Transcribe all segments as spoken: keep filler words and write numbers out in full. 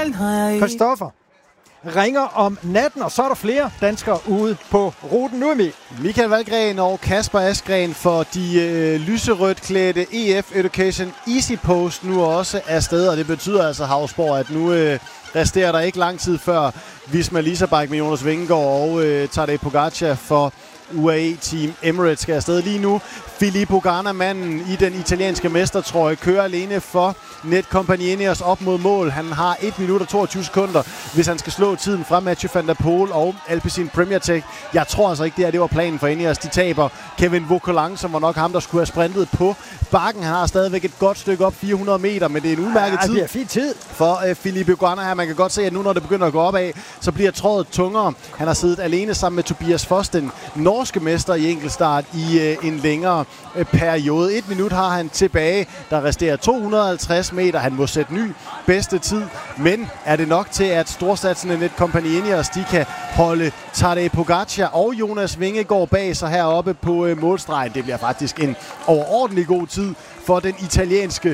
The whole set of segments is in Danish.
Christoffer ringer om natten, og så er der flere danskere ude på ruten. Nu er vi Michael Valgren og Kasper Askren for de øh, lyserødt klædte E F Education Easy Post nu også afsted, og det betyder altså, Havsborg, at nu øh, resterer der ikke lang tid før Visma Leisure Bike med Jonas Vingegaard og øh, Tadej Pogacar for U A E Team Emirates skal afsted lige nu. Filippo Ganna, manden i den italienske mestertrøje, kører alene for Netcompany Ineos op mod mål. Han har et minut og toogtyve sekunder, hvis han skal slå tiden fra Mathieu van der Poel og Alpecin Premier Tech. Jeg tror altså ikke, det her det var planen for Ineos. De taber Kevin Vauquelin, som var nok ham, der skulle have sprintet på bakken. Han har stadigvæk et godt stykke op, fire hundrede meter, men det er en udmærket ja, tid. Det er fin tid for uh, Filippo Ganna her. Man kan godt se, at nu når det begynder at gå opad, så bliver trådet tungere. Han har siddet alene sammen med Tobias Foss, den norske mester i enkeltstart, i uh, en længere uh, periode. Et minut har han tilbage. Der resterer to hundrede og halvtreds meter. Han må sætte ny bedste tid, men er det nok til, at storsatsende Netcompany Ineos, de kan holde Tadej Pogacar og Jonas Vingegaard bag sig heroppe på uh, målstregen? Det bliver faktisk en overordentlig god tid for den italienske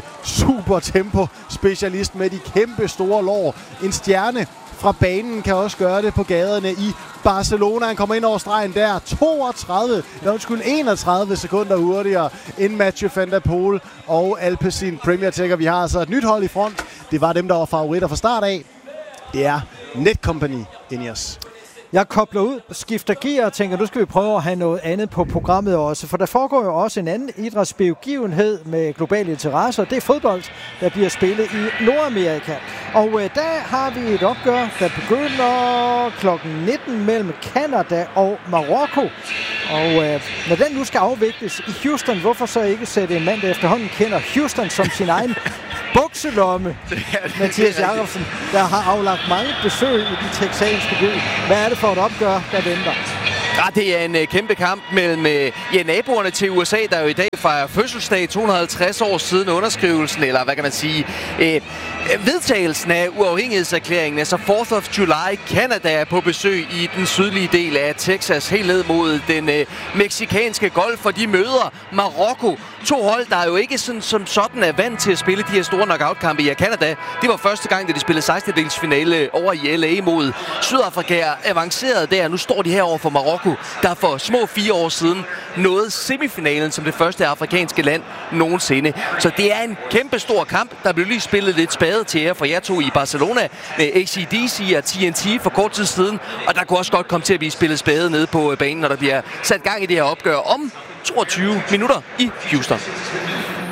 supertempo-specialist med de kæmpe store lår. En stjerne fra banen kan også gøre det på gaderne i Barcelona. Han kommer ind over stregen der. toogtredive, ja, undskyld, enogtredive sekunder hurtigere end Mathieu van der Poel og Alpecin Premier Tech. Vi har altså et nyt hold i front. Det var dem, der var favoritter fra start af. Det er Netcompany Ineos. Jeg kobler ud, skifter gear og tænker, nu skal vi prøve at have noget andet på programmet også. For der foregår jo også en anden idrætsbegivenhed med globale interesser. Det er fodbold, der bliver spillet i Nordamerika. Og øh, der har vi et opgør, der begynder klokken nitten mellem Canada og Marokko. Og øh, når den nu skal afvikles i Houston, hvorfor så ikke sætte en mand, der efterhånden kender Houston som sin egen bukselomme, Mathias Jakobsen, der har aflagt mange besøg i den texanske by. Hvad er det for et opgør, der venter? Ja, det er en uh, kæmpe kamp mellem uh, ja, naboerne til U S A, der jo i dag fejrer fødselsdag, to hundrede og halvtreds år siden underskrivelsen, eller hvad kan man sige, uh, vedtagelsen af uafhængighedserklæringen, altså fourth of July. Canada er på besøg i den sydlige del af Texas, helt ned mod den uh, meksikanske golf, og de møder Marokko. To hold, der jo ikke sådan, som sådan er vant til at spille de her store knockout-kampe i Canada. Det var første gang, da de spillede sekstendedelsfinale over i L A mod Sydafrika, avanceret der. Nu står de her over for Marokko, der for små fire år siden nåede semifinalen som det første afrikanske land nogensinde. Så det er en kæmpe stor kamp. Der blev lige spillet lidt spade til jer for jer to i Barcelona med A C D C og T N T for kort tid siden. Og der kunne også godt komme til at blive spillet spade nede på banen, når der bliver sat gang i det her opgør om toogtyve minutter i Houston.